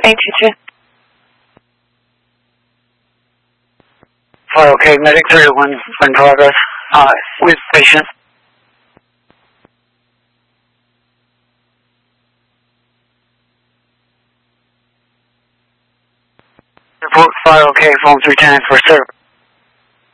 ATG. Fire okay, medic 301 in progress, with patient. Report fire okay, phone 310 for service.